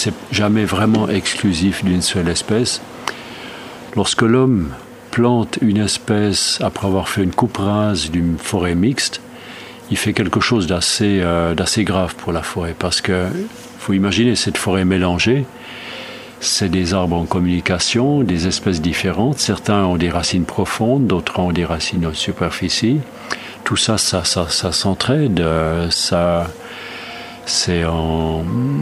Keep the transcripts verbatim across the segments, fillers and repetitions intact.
c'est jamais vraiment exclusif d'une seule espèce. Lorsque l'homme plante une espèce après avoir fait une coupe rase d'une forêt mixte, il fait quelque chose d'assez, euh, d'assez grave pour la forêt, parce que faut imaginer cette forêt mélangée. C'est des arbres en communication, des espèces différentes. Certains ont des racines profondes, d'autres ont des racines en superficie. Tout ça, ça, ça, ça s'entraide. Ça, c'est en,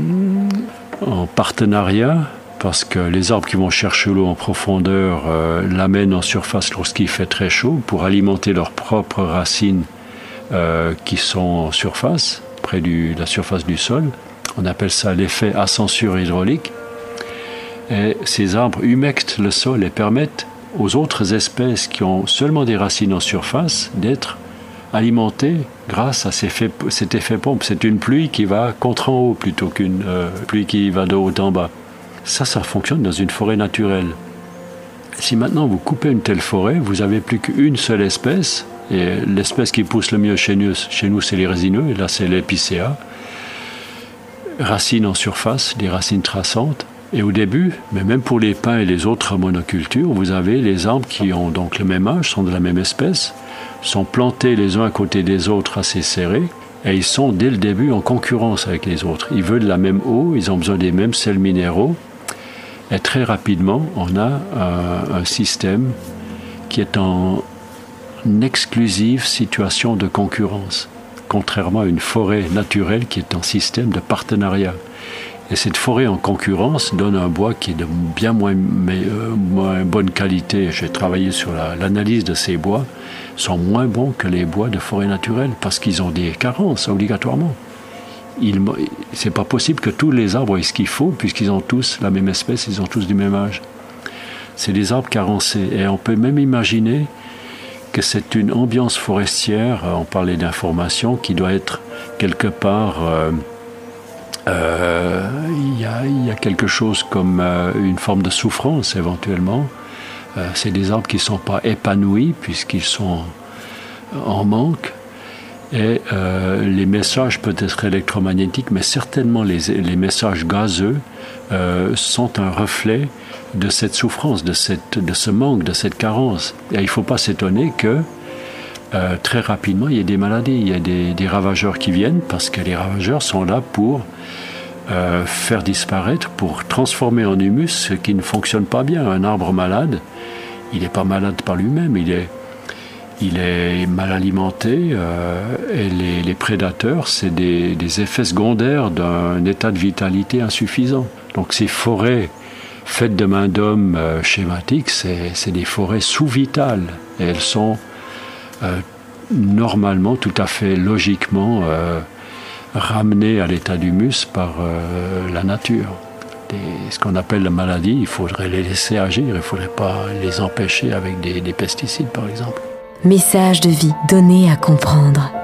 en partenariat, parce que les arbres qui vont chercher l'eau en profondeur euh, l'amènent en surface lorsqu'il fait très chaud pour alimenter leurs propres racines euh, qui sont en surface, près de la surface du sol. On appelle ça l'effet ascenseur hydraulique. Et ces arbres humectent le sol et permettent aux autres espèces qui ont seulement des racines en surface d'être alimentées grâce à cet effet, cet effet pompe. C'est une pluie qui va contre en haut plutôt qu'une euh, pluie qui va de haut en bas. Ça, ça fonctionne dans une forêt naturelle. Si maintenant vous coupez une telle forêt, vous n'avez plus qu'une seule espèce, et l'espèce qui pousse le mieux chez nous, chez nous c'est les résineux, et là c'est l'épicéa. Racines en surface, des racines traçantes. Et au début, mais même pour les pins et les autres monocultures, vous avez les arbres qui ont donc le même âge, sont de la même espèce, sont plantés les uns à côté des autres assez serrés, et ils sont dès le début en concurrence avec les autres. Ils veulent la même eau, ils ont besoin des mêmes sels minéraux, et très rapidement, on a un, un système qui est en exclusive situation de concurrence, contrairement à une forêt naturelle qui est en système de partenariat. Et cette forêt en concurrence donne un bois qui est de bien moins, mais, euh, moins bonne qualité. J'ai travaillé sur la, l'analyse de ces bois. Ils sont moins bons que les bois de forêt naturelle parce qu'ils ont des carences obligatoirement. Il, c'est pas possible que tous les arbres aient ce qu'il faut puisqu'ils ont tous la même espèce, ils ont tous du même âge. C'est des arbres carencés. Et on peut même imaginer que c'est une ambiance forestière, on parlait d'information, qui doit être quelque part... Euh, Euh, il y a, il y a quelque chose comme euh, une forme de souffrance éventuellement. Euh, c'est des arbres qui ne sont pas épanouis puisqu'ils sont en manque. Et euh, les messages peuvent être électromagnétiques, mais certainement les, les messages gazeux euh, sont un reflet de cette souffrance, de, cette, de ce manque, de cette carence. Et il ne faut pas s'étonner que euh, très rapidement, il y ait des maladies, il y a des, des ravageurs qui viennent parce que les ravageurs sont là pour Euh, faire disparaître, pour transformer en humus ce qui ne fonctionne pas bien. Un arbre malade, il n'est pas malade par lui-même, il est, il est mal alimenté euh, et les, les prédateurs, c'est des, des effets secondaires d'un état de vitalité insuffisant. Donc ces forêts faites de main d'homme euh, schématiques, c'est, c'est des forêts sous-vitales et elles sont euh, normalement, tout à fait logiquement euh, ramenés à l'état d'humus par euh, la nature. Des, ce qu'on appelle la maladie, il faudrait les laisser agir, il ne faudrait pas les empêcher avec des, des pesticides, par exemple. Message de vie donné à comprendre.